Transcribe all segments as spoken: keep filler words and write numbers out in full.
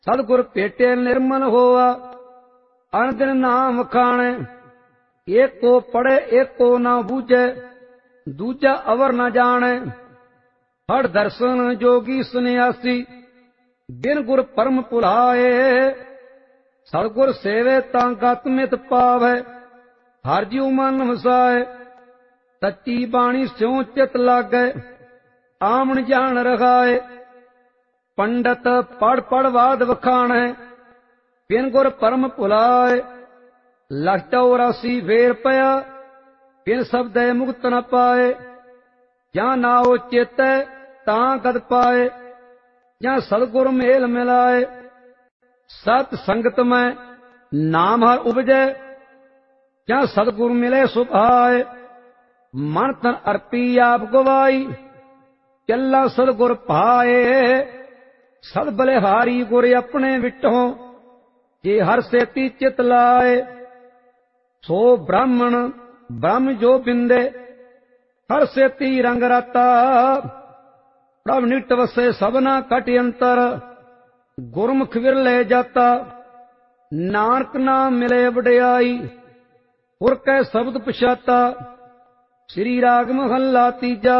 सतगुर भेटे निर्मल होआ, अन दिन नाम खाणे। एक को पढ़े एक को ना बूझे, दूजा अवर न जाने। हर दर्शन जोगी सन्यासी, बिन गुर परम भुलाए। सतगुर सेवे तां गत मित पावै, हर जीव मन वसाए। सच्ची बाणी स्यों चित लागै, आमन जान रखाए। पंडित पढ़ पढ़ वाद वखाणै, बिन गुर परम भुलाए। लख चौरासी फेर पया, बिन शब्दै मुक्त न पाए। ਜਾਂ ਨਾਉ ਚੇਤੈ ਤਾਂ ਗਦ ਪਾਏ, ਜਾਂ ਸਤਿਗੁਰ ਮੇਲ ਮਿਲਾਏ। ਸਤ ਸੰਗਤ ਮੈਂ ਨਾਮ ਹਰ ਉਪਜੈ, ਜਾਂ ਸਤਿਗੁਰ ਮਿਲੇ ਸੁਭਾਏ। ਮਨ ਤਨ ਅਰਪੀ ਆਪ ਗਵਾਈ, ਚੱਲਾ ਸਤਿਗੁਰ ਭਾਏ। ਸਦ ਬਲਿਹਾਰੀ ਗੁਰ ਆਪਣੇ ਵਿਟੋਂ, ਜੇ ਹਰ ਸੇਤੀ ਚਿਤ ਲਾਏ। ਸੋ ਬ੍ਰਾਹਮਣ ਬ੍ਰਹਮ ਜੋ ਬਿੰਦੇ, हर सेती रंग राता। प्रभ निट वसे सबना कट अंतर, गुरमुख विरले जाता। नानक नाम मिले वडियाई, पुर कै शब्द पछाता। श्री राग महला तीजा,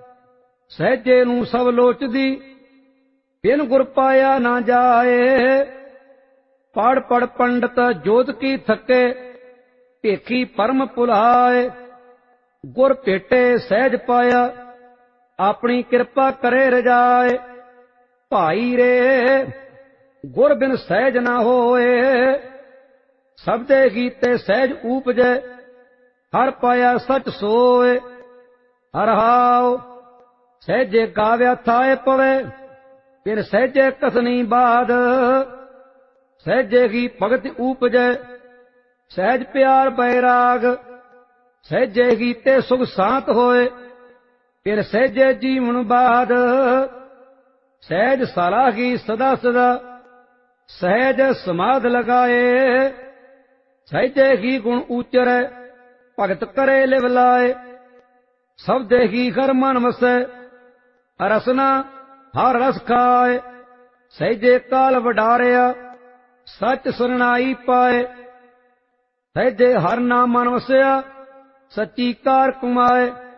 सहजे नूं सब लोचदी, बिन गुर पाया ना जाए। पढ़ पढ़ पंडित जोत की थके, भेखी परम भुलाए। गुर भेटे सहज पाया, अपनी कृपा करे रजाए। भाई रे गुर बिन सहज ना होए, सबदे कीते सहज ऊपजै। हर पाया सच सोए, हर हाओ सहजे गाव्या थाए पवे। बिन सहजे कसनी बाध, सहजे की भगत ऊपजै। सहज प्यार बैराग, सहजे कीते सुख शांत होए। फिर सहजे जीवन बाद, सहज सलाही सदा सदा। सहज समाध लगाए, सहजे ही गुण उचरै। भगत करे लिव लाए, सबदे ही घर मन वसै। रसना हर रस खाए, सहजे काल वडारिया। सच सरनाई पाए, सहजे हर नाम मन वसया। सच्ची कार कमाए।